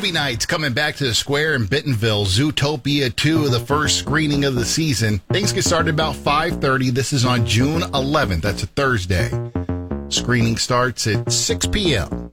Movie night's coming back to the Square in Bentonville. Zootopia 2, the first screening of the season. Things get started about 5:30. This is on June 11th. That's a Thursday. Screening starts at 6 p.m.